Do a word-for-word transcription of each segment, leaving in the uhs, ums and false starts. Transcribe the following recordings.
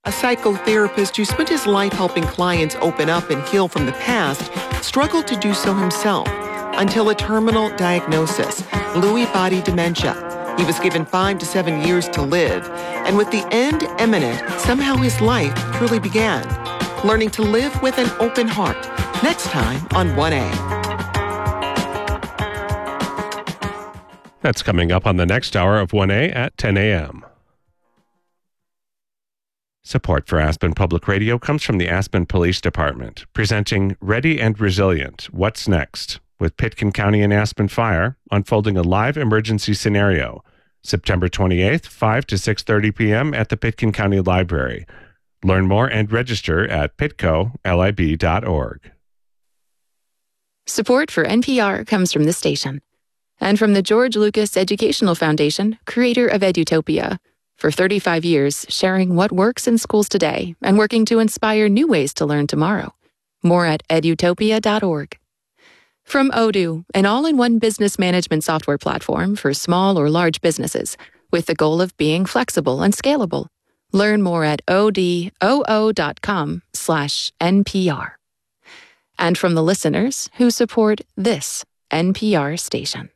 A psychotherapist who spent his life helping clients open up and heal from the past struggled to do so himself until a terminal diagnosis, Lewy body dementia. He was given five to seven years to live, and with the end imminent, somehow his life truly began. Learning to live with an open heart. Next time on one A. That's coming up on the next hour of one A at ten a.m. Support for Aspen Public Radio comes from the Aspen Police Department, presenting Ready and Resilient, What's Next? With Pitkin County and Aspen Fire, unfolding a live emergency scenario. September twenty-eighth, five to six thirty p.m. at the Pitkin County Library. Learn more and register at pitco lib dot org. Support for N P R comes from this station and from the George Lucas Educational Foundation, creator of Edutopia. For thirty-five years, sharing what works in schools today and working to inspire new ways to learn tomorrow. More at edutopia dot org. From Odoo, an all-in-one business management software platform for small or large businesses, with the goal of being flexible and scalable. Learn more at odoo dot com slash N P R. And from the listeners who support this N P R station.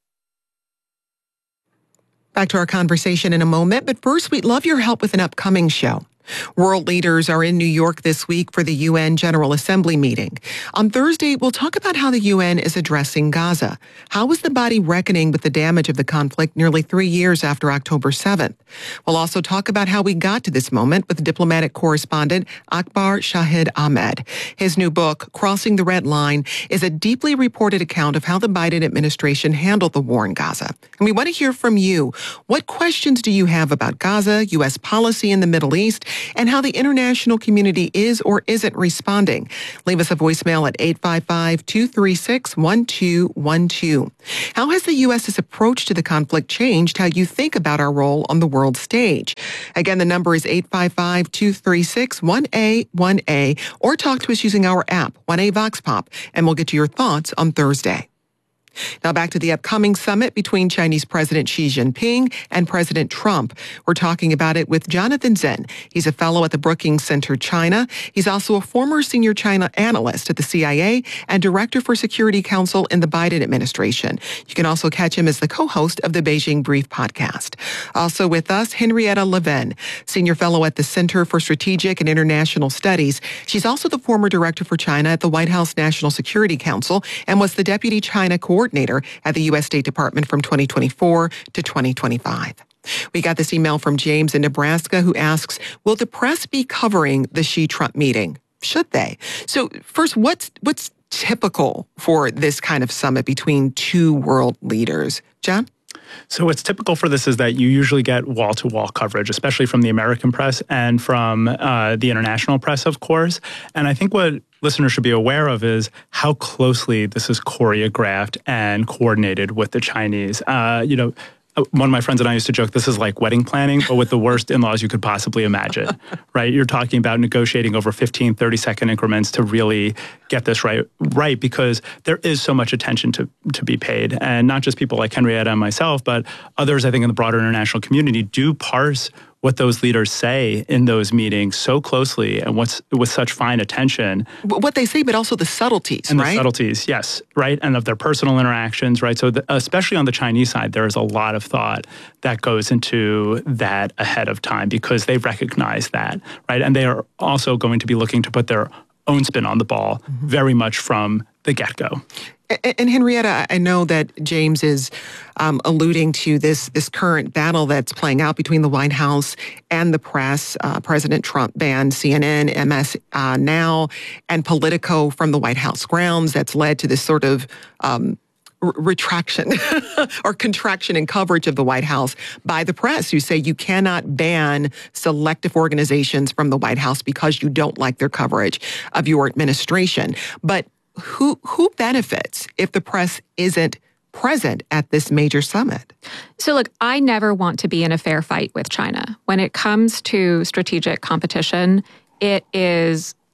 Back to our conversation in a moment, but first we'd love your help with an upcoming show. World leaders are in New York this week for the U N General Assembly meeting. On Thursday, we'll talk about how the U N is addressing Gaza. How is the body reckoning with the damage of the conflict nearly three years after October seventh? We'll also talk about how we got to this moment with diplomatic correspondent Akbar Shahid Ahmed. His new book, Crossing the Red Line, is a deeply reported account of how the Biden administration handled the war in Gaza. And we want to hear from you. What questions do you have about Gaza, U S policy in the Middle East, and how the international community is or isn't responding? Leave us a voicemail at eight five five, two three six, one two one two. How has the U S's approach to the conflict changed how you think about our role on the world stage? Again, the number is eight five five, two three six, one A one A, or talk to us using our app, one A Vox Pop, and we'll get to your thoughts on Thursday. Now back to the upcoming summit between Chinese President Xi Jinping and President Trump. We're talking about it with Jonathan Zen. He's a fellow at the Brookings Center, China. He's also a former senior China analyst at the C I A and director for Security Council in the Biden administration. You can also catch him as the co-host of the Beijing Brief podcast. Also with us, Henrietta Levin, senior fellow at the Center for Strategic and International Studies. She's also the former director for China at the White House National Security Council and was the deputy China coordinator at the U S State Department from twenty twenty-four to twenty twenty-five. We got this email from James in Nebraska who asks, will the press be covering the Xi-Trump meeting? Should they? So first, what's what's typical for this kind of summit between two world leaders? John? So what's typical for this is that you usually get wall-to-wall coverage, especially from the American press and from uh, the international press, of course. And I think what listeners should be aware of is how closely this is choreographed and coordinated with the Chinese. Uh, you know, one of my friends and I used to joke, this is like wedding planning, but with the worst in-laws you could possibly imagine, right? You're talking about negotiating over fifteen, thirty-second increments to really get this right, right? Because there is so much attention to, to be paid. And not just people like Henrietta and myself, but others, I think, in the broader international community do parse what those leaders say in those meetings so closely and what's with such fine attention. What they say, but also the subtleties, and right? And the subtleties, yes, right? And of their personal interactions, right? So the, especially on the Chinese side, there is a lot of thought that goes into that ahead of time because they recognize that, right? And they are also going to be looking to put their own spin on the ball mm-hmm. very much from the get-go. And Henrietta, I know that James is um, alluding to this this current battle that's playing out between the White House and the press. Uh, President Trump banned C N N, M S uh, Now, and Politico from the White House grounds. That's led to this sort of um, r- retraction or contraction in coverage of the White House by the press, who say you cannot ban selective organizations from the White House because you don't like their coverage of your administration. But Who who benefits if the press isn't present at this major summit? So look, I never want to be in a fair fight with China. When it comes to strategic competition, it is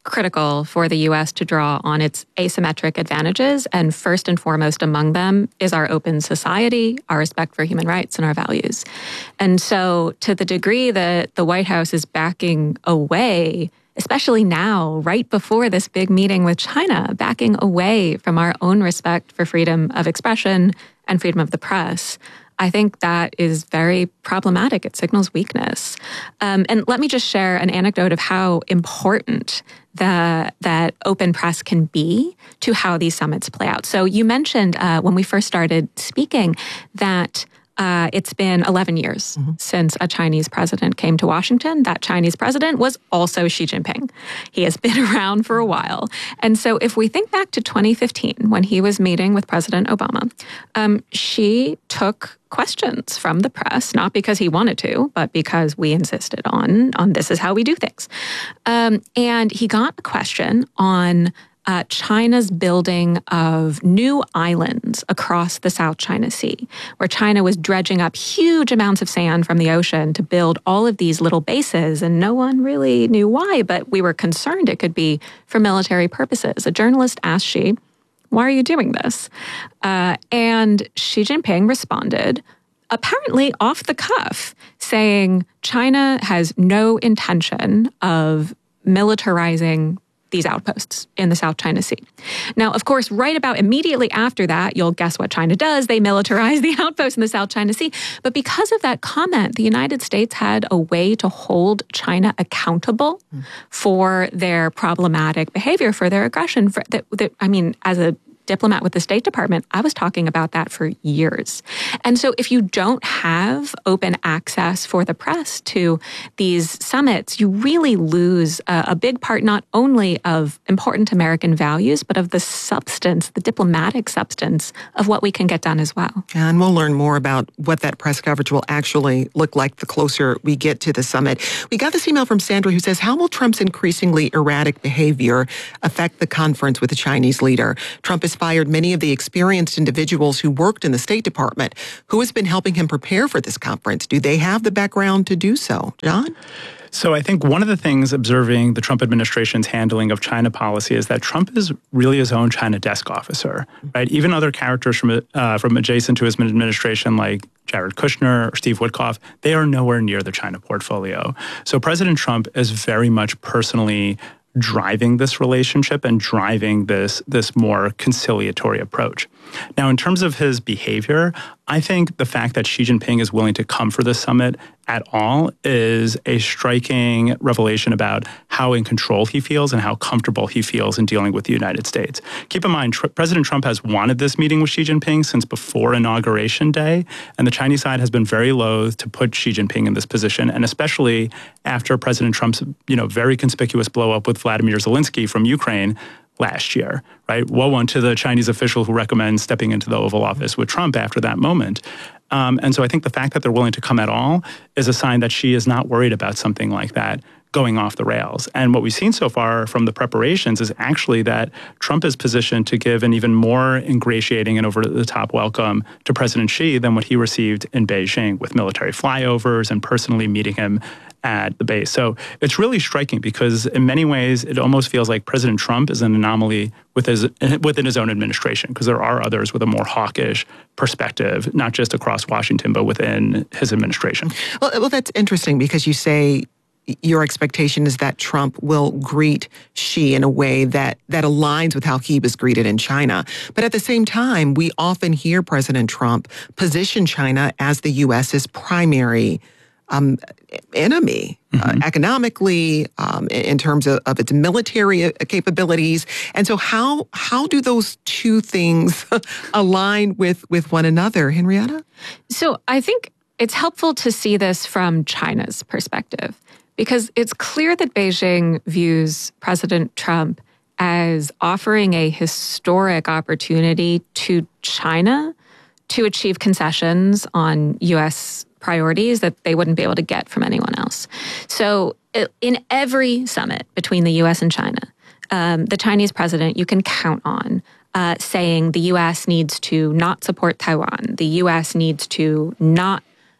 critical for the U S to draw on its asymmetric advantages. And first and foremost among them is our open society, our respect for human rights, and our values. And so to the degree that the White House is backing away, especially now, right before this big meeting with China, backing away from our own respect for freedom of expression and freedom of the press, I think that is very problematic. It signals weakness. Um, and let me just share an anecdote of how important the, that open press can be to how these summits play out. So you mentioned uh, when we first started speaking that Uh, it's been eleven years mm-hmm. since a Chinese president came to Washington. That Chinese president was also Xi Jinping. He has been around for a while. And so if we think back to twenty fifteen, when he was meeting with President Obama, um, Xi took questions from the press, not because he wanted to, but because we insisted on, on this is how we do things. Um, and he got a question on Uh, China's building of new islands across the South China Sea, where China was dredging up huge amounts of sand from the ocean to build all of these little bases, and no one really knew why, but we were concerned it could be for military purposes. A journalist asked Xi, why are you doing this? Uh, and Xi Jinping responded, apparently off the cuff, saying China has no intention of militarizing these outposts in the South China Sea. Now, of course, right about immediately after that, you'll guess what China does. They militarize the outposts in the South China Sea. But because of that comment, the United States had a way to hold China accountable mm. for their problematic behavior, for their aggression. For that, that, I mean, as a diplomat with the State Department, I was talking about that for years. And so if you don't have open access for the press to these summits, you really lose a, a big part not only of important American values, but of the substance, the diplomatic substance of what we can get done as well. And we'll learn more about what that press coverage will actually look like the closer we get to the summit. We got this email from Sandra who says, how will Trump's increasingly erratic behavior affect the conference with the Chinese leader? Trump is fired many of the experienced individuals who worked in the State Department. Who has been helping him prepare for this conference? Do they have the background to do so? John? So I think one of the things observing the Trump administration's handling of China policy is that Trump is really his own China desk officer, right? Even other characters from uh, from adjacent to his administration, like Jared Kushner or Steve Witkoff, they are nowhere near the China portfolio. So President Trump is very much personally driving this relationship and driving this, this more conciliatory approach. Now, in terms of his behavior, I think the fact that Xi Jinping is willing to come for this summit at all is a striking revelation about how in control he feels and how comfortable he feels in dealing with the United States. Keep in mind, tr- President Trump has wanted this meeting with Xi Jinping since before Inauguration Day, and the Chinese side has been very loath to put Xi Jinping in this position, and especially after President Trump's, you know, very conspicuous blow-up with Vladimir Zelensky from Ukraine last year, right? Woe unto the Chinese official who recommends stepping into the Oval Office with Trump after that moment. Um, and so I think the fact that they're willing to come at all is a sign that Xi is not worried about something like that going off the rails. And what we've seen so far from the preparations is actually that Trump is positioned to give an even more ingratiating and over-the-top welcome to President Xi than what he received in Beijing, with military flyovers and personally meeting him at the base. So it's really striking because in many ways, it almost feels like President Trump is an anomaly with his, within his own administration, because there are others with a more hawkish perspective, not just across Washington, but within his administration. Well, well that's interesting because you say your expectation is that Trump will greet Xi in a way that, that aligns with how he was greeted in China. But at the same time, we often hear President Trump position China as the U S's primary Um, enemy, mm-hmm. uh, economically, um, in, in terms of, of its military capabilities. And so how how do those two things align with, with one another, Henrietta? So I think it's helpful to see this from China's perspective, because it's clear that Beijing views President Trump as offering a historic opportunity to China to achieve concessions on U S priorities that they wouldn't be able to get from anyone else. So in every summit between the U S and China, um, the Chinese president, you can count on uh, saying the U S needs to not support Taiwan. The U S needs to not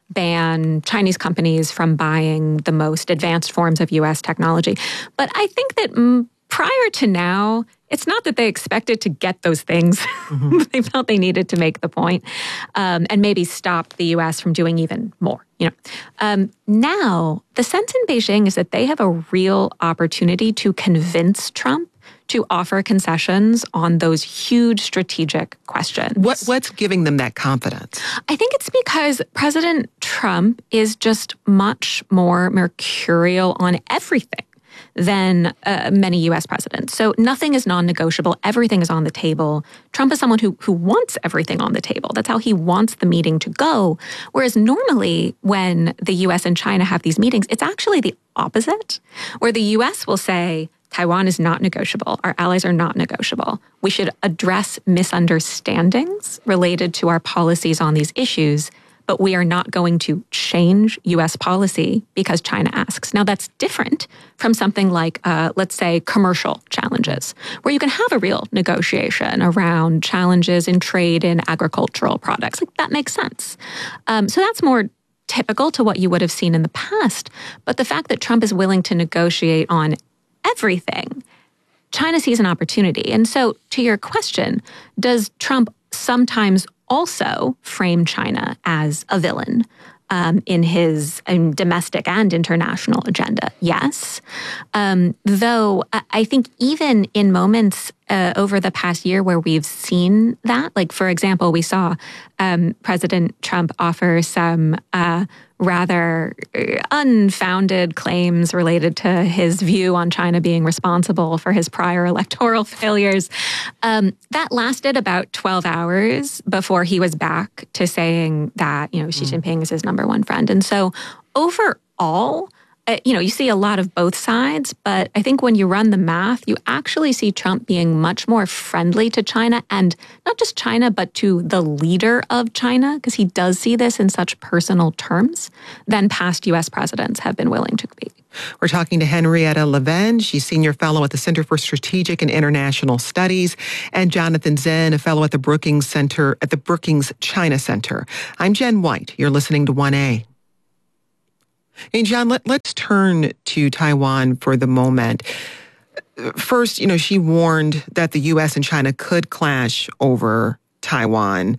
ban Chinese companies from buying the most advanced forms of U S technology. But I think that mm, prior to now, it's not that they expected to get those things. Mm-hmm. They felt they needed to make the point, um, and maybe stop the U S from doing even more. You know, um, now the sense in Beijing is that they have a real opportunity to convince Trump to offer concessions on those huge strategic questions. What, what's giving them that confidence? I think it's because President Trump is just much more mercurial on everything than uh, many U S presidents. So nothing is non-negotiable. Everything is on the table. Trump is someone who who wants everything on the table. That's how he wants the meeting to go. Whereas normally when the U S and China have these meetings, it's actually the opposite, where the U S will say, Taiwan is not negotiable. Our allies are not negotiable. We should address misunderstandings related to our policies on these issues, but we are not going to change U S policy because China asks. Now, that's different from something like, uh, let's say, commercial challenges, where you can have a real negotiation around challenges in trade in agricultural products. Like, that makes sense. Um, so that's more typical to what you would have seen in the past. But the fact that Trump is willing to negotiate on everything, China sees an opportunity. And so, to your question, does Trump sometimes also frame China as a villain um, in his um, domestic and international agenda? Yes. Um, though I think even in moments uh, over the past year where we've seen that, like, for example, we saw um, President Trump offer some uh, rather unfounded claims related to his view on China being responsible for his prior electoral failures. Um, that lasted about twelve hours before he was back to saying that, you know, Xi Jinping is his number one friend. And so overall, Uh, you know, you see a lot of both sides, but I think when you run the math, you actually see Trump being much more friendly to China, and not just China, but to the leader of China, because he does see this in such personal terms, than past U S presidents have been willing to be. We're talking to Henrietta Levin. She's senior fellow at the Center for Strategic and International Studies, and Jonathan Zinn, a fellow at the Brookings Center at the Brookings China Center. I'm Jen White. You're listening to one A. Hey, John, let, let's turn to Taiwan for the moment. First, you know, she warned that the U S and China could clash over Taiwan.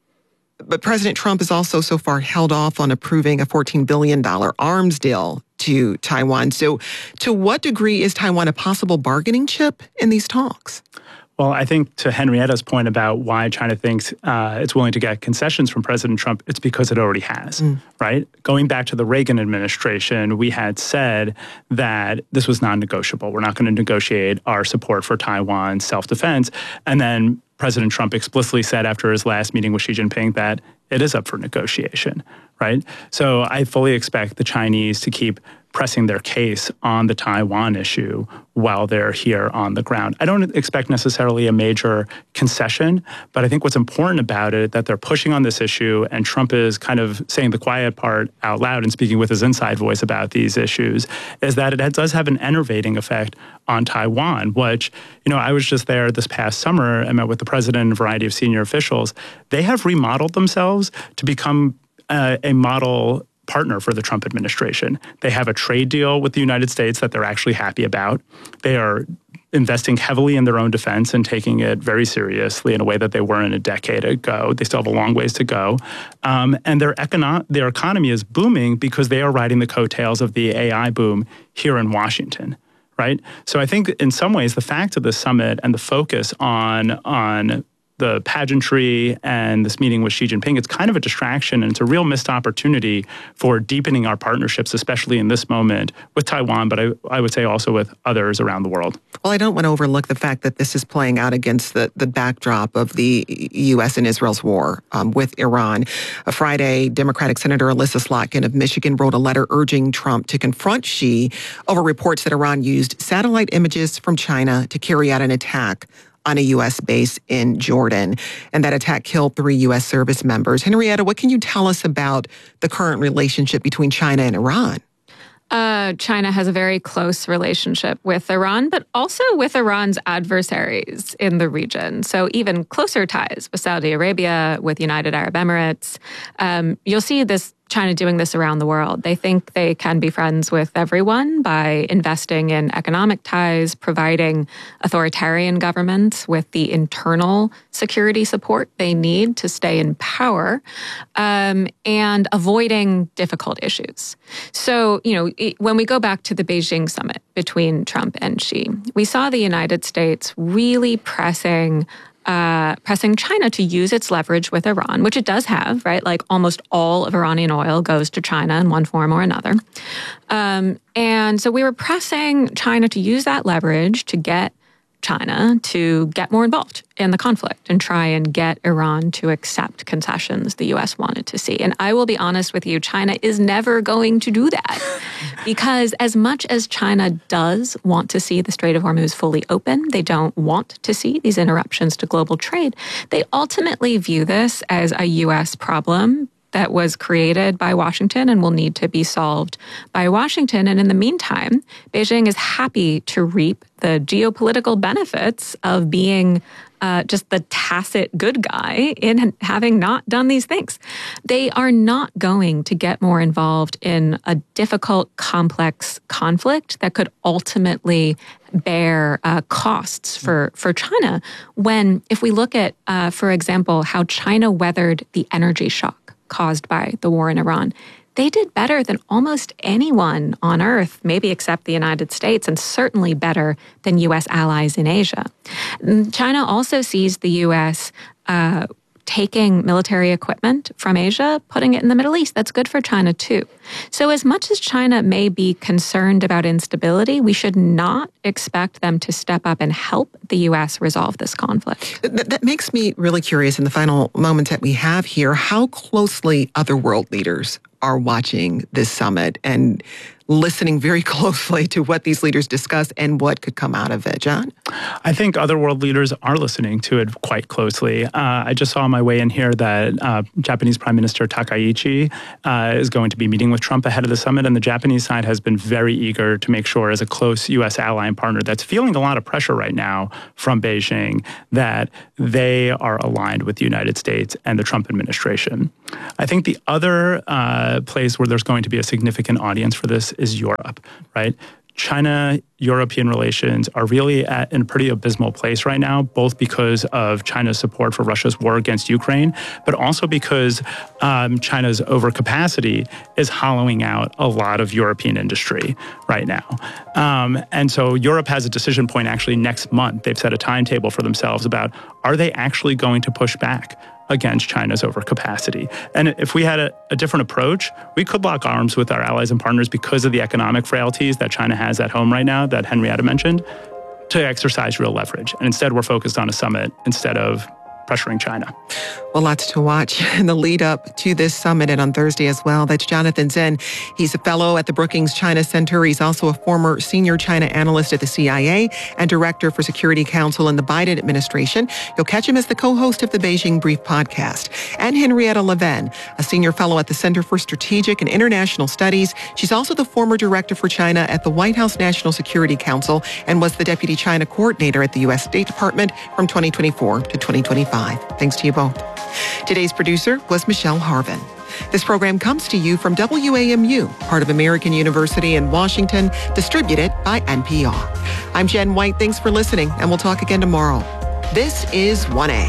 But President Trump has also so far held off on approving a fourteen billion dollars arms deal to Taiwan. So to what degree is Taiwan a possible bargaining chip in these talks? Well, I think to Henrietta's point about why China thinks uh, it's willing to get concessions from President Trump, it's because it already has, mm. right? Going back to the Reagan administration, we had said that this was non-negotiable. We're not going to negotiate our support for Taiwan's self-defense. And then President Trump explicitly said after his last meeting with Xi Jinping that it is up for negotiation, right? So I fully expect the Chinese to keep pressing their case on the Taiwan issue while they're here on the ground. I don't expect necessarily a major concession, but I think what's important about it, that they're pushing on this issue, and Trump is kind of saying the quiet part out loud and speaking with his inside voice about these issues, is that it does have an enervating effect on Taiwan, which, you know, I was just there this past summer and met with the president and a variety of senior officials. They have remodeled themselves to become uh, a model partner for the Trump administration. They have a trade deal with the United States that they're actually happy about. They are investing heavily in their own defense and taking it very seriously in a way that they weren't a decade ago. They still have a long ways to go. Um, and their, econo- their economy is booming because they are riding the coattails of the A I boom here in Washington, right? So I think in some ways the fact of the summit and the focus on on the pageantry and this meeting with Xi Jinping, it's kind of a distraction, and it's a real missed opportunity for deepening our partnerships, especially in this moment with Taiwan, but I, I would say also with others around the world. Well, I don't want to overlook the fact that this is playing out against the, the backdrop of the U S and Israel's war um, with Iran. A Friday, Democratic Senator Alyssa Slotkin of Michigan wrote a letter urging Trump to confront Xi over reports that Iran used satellite images from China to carry out an attack on a U S base in Jordan. And that attack killed three U S service members. Henrietta, what can you tell us about the current relationship between China and Iran? Uh, China has a very close relationship with Iran, but also with Iran's adversaries in the region. So even closer ties with Saudi Arabia, with United Arab Emirates. Um, you'll see this China doing this around the world. They think they can be friends with everyone by investing in economic ties, providing authoritarian governments with the internal security support they need to stay in power, um, and avoiding difficult issues. So, you know, it, when we go back to the Beijing summit between Trump and Xi, we saw the United States really pressing Uh, pressing China to use its leverage with Iran, which it does have, right? Like almost all of Iranian oil goes to China in one form or another. Um, and so we were pressing China to use that leverage to get China to get more involved in the conflict and try and get Iran to accept concessions the U S wanted to see. And I will be honest with you, China is never going to do that because as much as China does want to see the Strait of Hormuz fully open, they don't want to see these interruptions to global trade. They ultimately view this as a U S problem that was created by Washington and will need to be solved by Washington. And in the meantime, Beijing is happy to reap the geopolitical benefits of being uh, just the tacit good guy in having not done these things. They are not going to get more involved in a difficult, complex conflict that could ultimately bear uh, costs for, for China when, if we look at, uh, for example, how China weathered the energy shock caused by the war in Iran, they did better than almost anyone on earth, maybe except the United States, and certainly better than U S allies in Asia. China also sees the U S uh, taking military equipment from Asia, putting it in the Middle East. That's good for China too. So as much as China may be concerned about instability, we should not expect them to step up and help the U S resolve this conflict. That, that makes me really curious in the final moments that we have here, how closely other world leaders are watching this summit and listening very closely to what these leaders discuss and what could come out of it. John? I think other world leaders are listening to it quite closely. Uh, I just saw on my way in here that uh, Japanese Prime Minister Takaichi uh, is going to be meeting with Trump ahead of the summit, and the Japanese side has been very eager to make sure, as a close U S ally and partner that's feeling a lot of pressure right now from Beijing, that they are aligned with the United States and the Trump administration. I think the other uh, place where there's going to be a significant audience for this is Europe, right? China-European relations are really at in a pretty abysmal place right now, both because of China's support for Russia's war against Ukraine, but also because um, China's overcapacity is hollowing out a lot of European industry right now. Um, and so Europe has a decision point actually next month. They've set a timetable for themselves about, are they actually going to push back against China's overcapacity? And if we had a, a different approach, we could lock arms with our allies and partners because of the economic frailties that China has at home right now that Henrietta mentioned, to exercise real leverage. And instead, we're focused on a summit instead of pressuring China. Well, lots to watch in the lead up to this summit and on Thursday as well. That's Jonathan Zen. He's a fellow at the Brookings China Center. He's also a former senior China analyst at the C I A and director for Security Council in the Biden administration. You'll catch him as the co-host of the Beijing Brief podcast. And Henrietta Levin, a senior fellow at the Center for Strategic and International Studies. She's also the former director for China at the White House National Security Council and was the deputy China coordinator at the U S State Department from twenty twenty-four to twenty twenty-five. Thanks to you both. Today's producer was Michelle Harvin. This program comes to you from W A M U, part of American University in Washington, distributed by N P R. I'm Jen White. Thanks for listening, and we'll talk again tomorrow. This is one A.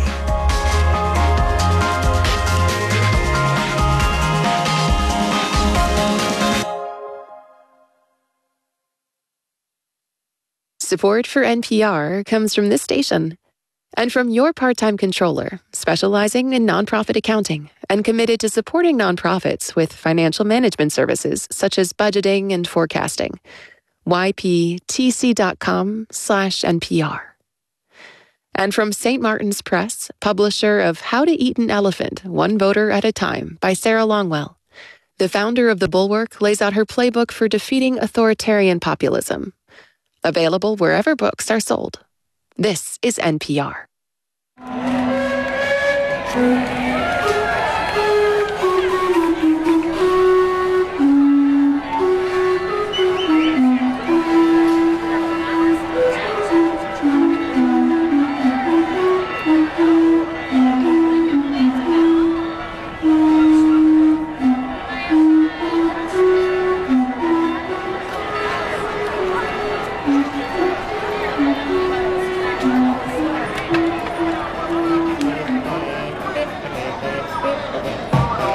Support for N P R comes from this station and from your part-time controller, specializing in nonprofit accounting and committed to supporting nonprofits with financial management services such as budgeting and forecasting. yptc.com slash NPR. And from Saint Martin's Press, publisher of How to Eat an Elephant, One Voter at a Time by Sarah Longwell. The founder of The Bulwark lays out her playbook for defeating authoritarian populism. Available wherever books are sold. This is N P R.